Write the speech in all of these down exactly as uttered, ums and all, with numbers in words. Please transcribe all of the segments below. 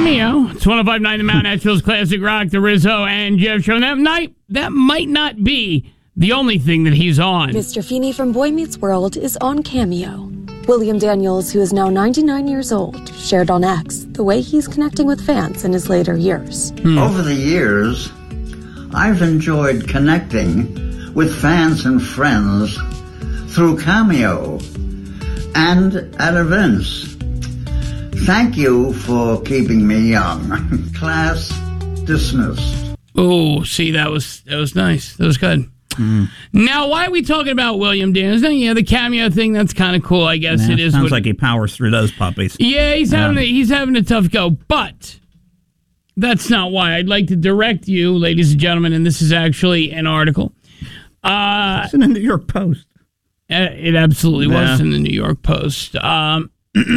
Cameo. It's one oh five point nine The Mount Nashville's Classic Rock, the Rizzo and Jeff Show. That night, that might not be the only thing that he's on. Mister Feeney from Boy Meets World is on Cameo. William Daniels, who is now ninety-nine years old, shared on X the way he's connecting with fans in his later years. Hmm. Over the years, I've enjoyed connecting with fans and friends through Cameo and at events. Thank you for keeping me young. Class dismissed. Oh, see, that was that was nice. That was good. Mm. Now, why are we talking about William Daniels? Yeah, the Cameo thing, that's kind of cool, I guess yeah, it is. Sounds what, like he powers through those puppies. Yeah, he's having, yeah. A, he's having a tough go, but that's not why. I'd like to direct you, ladies and gentlemen, and this is actually an article. Uh, it's in the New York Post. It absolutely yeah. was in the New York Post. Um,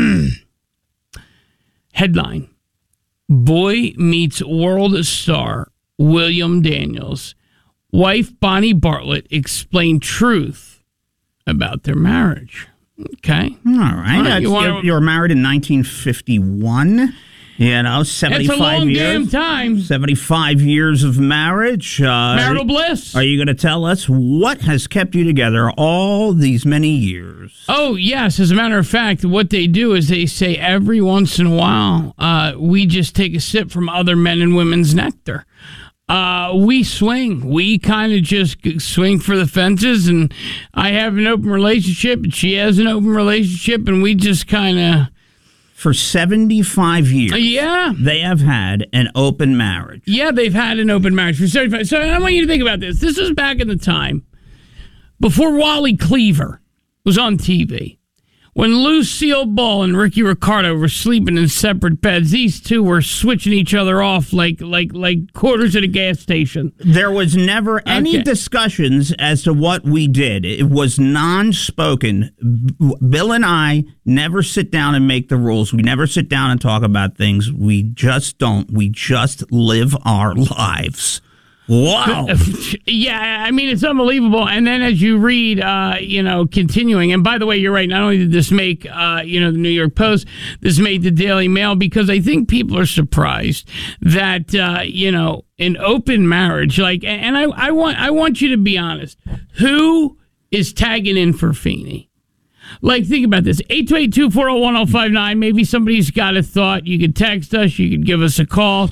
headline, Boy Meets World star William Daniels. Wife Bonnie Bartlett explained truth about their marriage. Okay. All right. All right. You, wanna, you were married in nineteen fifty-one. You know, seventy-five it's a long years. Damn time. seventy-five years of marriage. Uh, Marital bliss. Are you going to tell us what has kept you together all these many years? Oh, yes. As a matter of fact, what they do is they say every once in a while, uh, we just take a sip from other men and women's nectar. Uh, we swing. We kind of just swing for the fences, and I have an open relationship, and she has an open relationship, and we just kind of... For seventy-five years, yeah, they have had an open marriage. Yeah, they've had an open marriage for seventy-five. So I want you to think about this. This was back in the time before Wally Cleaver was on T V. When Lucille Ball and Ricky Ricardo were sleeping in separate beds, these two were switching each other off like like like quarters at a gas station. There was never any okay. discussions as to what we did. It was non-spoken. Bill and I never sit down and make the rules. We never sit down and talk about things. We just don't. We just live our lives. Wow. Yeah, I mean, it's unbelievable. And then as you read, uh, you know, continuing, and by the way, you're right, not only did this make, uh, you know, the New York Post, this made the Daily Mail, because I think people are surprised that, uh, you know, an open marriage, like, and I, I want I want you to be honest, who is tagging in for Feeney? Like, think about this, eight two eight, two four zero, one zero five nine, maybe somebody's got a thought, you could text us, you could give us a call.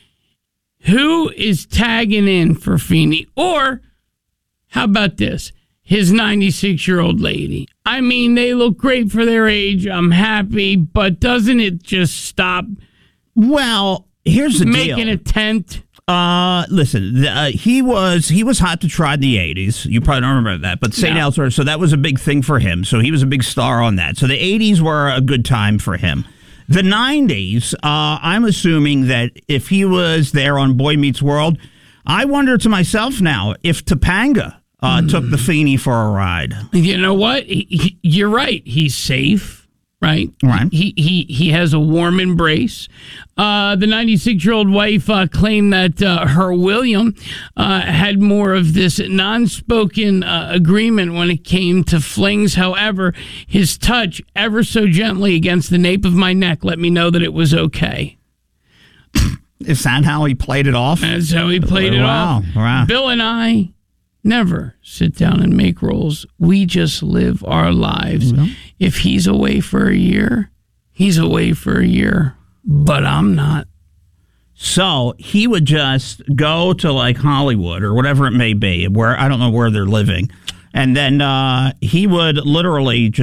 Who is tagging in for Feeney? Or how about this? His ninety-six-year-old lady. I mean, they look great for their age. I'm happy, but doesn't it just stop? Well, here's the making deal. a tent. Uh, listen, uh, he was he was hot to try in the eighties. You probably don't remember that, but Saint No. Elsewhere, so that was a big thing for him. So he was a big star on that. So the eighties were a good time for him. The nineties, uh, I'm assuming that if he was there on Boy Meets World, I wonder to myself now if Topanga uh, mm. took the Feeney for a ride. You know what? He, he, you're right. He's safe, right? Right. He he he has a warm embrace. Uh, the ninety-six-year-old wife uh, claimed that uh, her William uh, had more of this non-spoken uh, agreement when it came to flings. However, his touch ever so gently against the nape of my neck let me know that it was okay. Is that how he played it off? That's how he played it wow. off. Wow. Bill and I never sit down and make rules. We just live our lives. Mm-hmm. If he's away for a year, he's away for a year. But I'm not. So he would just go to like Hollywood or whatever it may be, where I don't know where they're living. And then uh, he would literally just